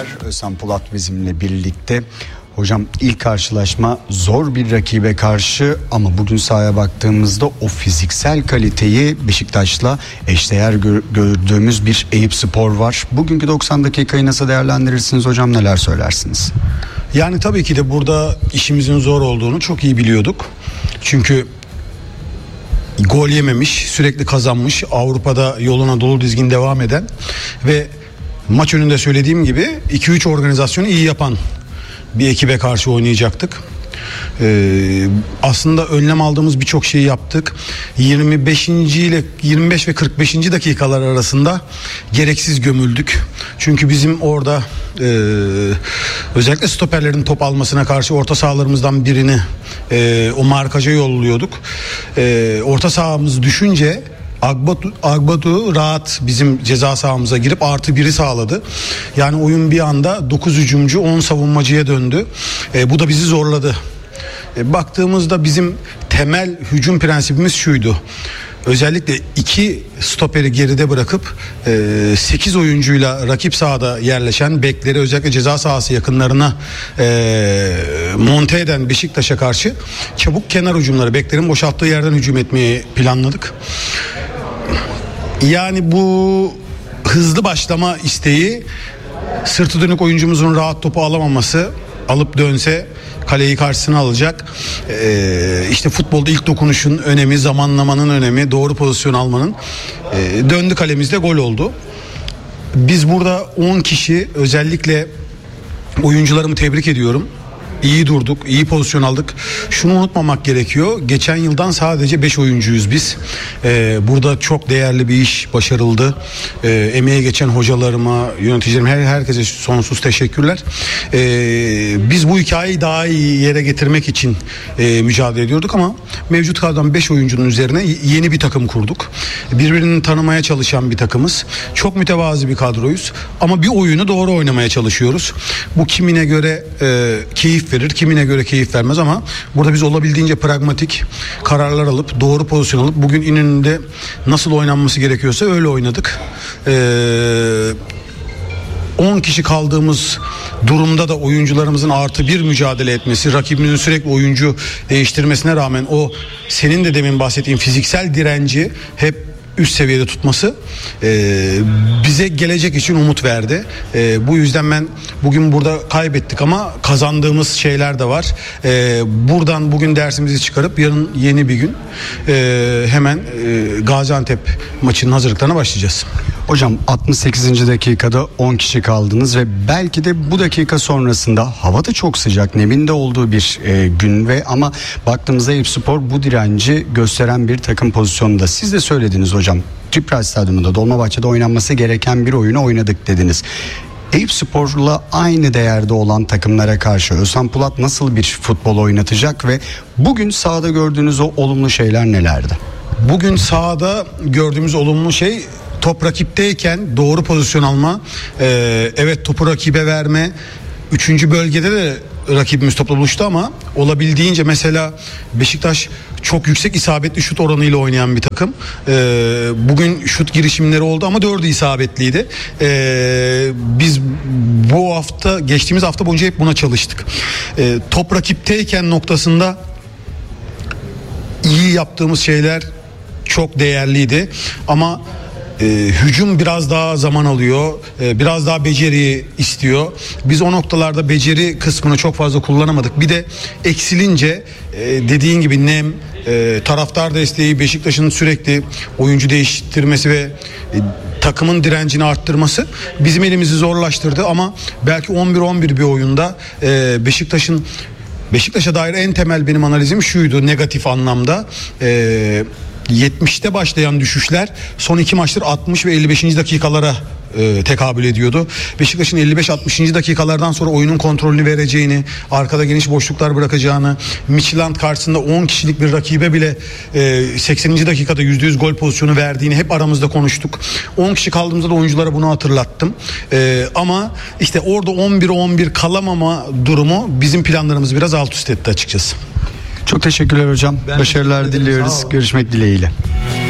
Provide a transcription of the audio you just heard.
teşekkürler. Özhan Polat bizimle birlikte. Hocam ilk karşılaşma zor bir rakibe karşı ama bugün sahaya baktığımızda o fiziksel kaliteyi Beşiktaş'la eşdeğer gördüğümüz bir Eyüpspor var. Bugünkü 90 dakikayı nasıl değerlendirirsiniz hocam, neler söylersiniz? Yani tabii ki de burada işimizin zor olduğunu çok iyi biliyorduk. Çünkü gol yememiş, sürekli kazanmış, Avrupa'da yoluna dolu dizgin devam eden ve maç önünde söylediğim gibi 2-3 organizasyonu iyi yapan bir ekibe karşı oynayacaktık. Aslında önlem aldığımız birçok şeyi yaptık. 25. ile 25 ve 45. dakikalar arasında gereksiz gömüldük. Çünkü bizim orada özellikle stoperlerin top almasına karşı orta sahalarımızdan birini o markaja yolluyorduk. Orta sahamız düşünce Agbadu rahat bizim ceza sahamıza girip +1'i sağladı. Yani oyun bir anda 9 hücumcu 10 savunmacıya döndü. Bu da bizi zorladı. Baktığımızda bizim temel hücum prensibimiz şuydu. Özellikle 2 stoperi geride bırakıp 8 oyuncuyla rakip sahada yerleşen bekleri özellikle ceza sahası yakınlarına monte eden Beşiktaş'a karşı çabuk kenar hücumları, beklerin boşalttığı yerden hücum etmeyi planladık. Yani bu hızlı başlama isteği, sırtı dönük oyuncumuzun rahat topu alamaması, alıp dönse kaleyi karşısına alacak. İşte futbolda ilk dokunuşun önemi, zamanlamanın önemi, doğru pozisyon almanın. Döndü kalemizde, gol oldu. Biz burada 10 kişi, özellikle oyuncularımı tebrik ediyorum. İyi durduk, iyi pozisyon aldık. Şunu unutmamak gerekiyor. Geçen yıldan sadece 5 oyuncuyuz biz. Burada çok değerli bir iş başarıldı. Emeğe geçen hocalarıma, yöneticilerim, herkese sonsuz teşekkürler. Biz bu hikayeyi daha iyi yere getirmek için mücadele ediyorduk ama mevcut kadrodan 5 oyuncunun üzerine yeni bir takım kurduk. Birbirini tanımaya çalışan bir takımız. Çok mütevazi bir kadroyuz. Ama bir oyunu doğru oynamaya çalışıyoruz. Bu kimine göre keyif verir, kimine göre keyif vermez ama burada biz olabildiğince pragmatik kararlar alıp doğru pozisyon alıp bugün İnönü'nde nasıl oynanması gerekiyorsa öyle oynadık. 10 kişi kaldığımız durumda da oyuncularımızın +1 mücadele etmesi, rakibimizin sürekli oyuncu değiştirmesine rağmen o senin de demin bahsettiğin fiziksel direnci hep üst seviyede tutması bize gelecek için umut verdi. Bu yüzden ben bugün burada kaybettik ama kazandığımız şeyler de var. Buradan bugün dersimizi çıkarıp yarın yeni bir gün hemen Gaziantep maçının hazırlıklarına başlayacağız. Hocam 68. dakikada 10 kişi kaldınız ve belki de bu dakika sonrasında hava da çok sıcak, nemin de olduğu bir gün ve ama baktığımızda Eyüpspor bu direnci gösteren bir takım pozisyonunda. Siz de söylediniz hocam, Tüpraş Stadyumunda, Dolmabahçe'de oynanması gereken bir oyunu oynadık dediniz. Eyüpspor'la aynı değerde olan takımlara karşı Özhan Polat nasıl bir futbol oynatacak ve bugün sahada gördüğünüz o olumlu şeyler nelerdi? Bugün sahada gördüğümüz olumlu şey, top rakipteyken doğru pozisyon alma, evet topu rakibe verme. 3. bölgede de rakibimiz topla buluştu ama olabildiğince, mesela Beşiktaş çok yüksek isabetli şut oranıyla oynayan bir takım. Bugün şut girişimleri oldu ama 4'ü isabetliydi. Biz bu hafta, geçtiğimiz hafta boyunca hep buna çalıştık. Top rakipteyken noktasında iyi yaptığımız şeyler çok değerliydi ama hücum biraz daha zaman alıyor, biraz daha beceri istiyor. Biz o noktalarda beceri kısmını çok fazla kullanamadık. Bir de eksilince dediğin gibi nem, taraftar desteği, Beşiktaş'ın sürekli oyuncu değiştirmesi ve takımın direncini arttırması bizim elimizi zorlaştırdı ama belki 11-11 bir oyunda Beşiktaş'a dair en temel benim analizim şuydu, negatif anlamda. 70'te başlayan düşüşler son 2 maçtır 60 ve 55. dakikalara tekabül ediyordu. Beşiktaş'ın 55-60. dakikalardan sonra oyunun kontrolünü vereceğini, arkada geniş boşluklar bırakacağını, Midtjylland karşısında 10 kişilik bir rakibe bile 80. dakikada %100 gol pozisyonu verdiğini hep aramızda konuştuk. 10 kişi kaldığımızda da oyunculara bunu hatırlattım. Ama işte orada 11-11 kalamama durumu bizim planlarımızı biraz alt üst etti açıkçası. Çok teşekkürler hocam. Başarılar diliyoruz. Görüşmek dileğiyle.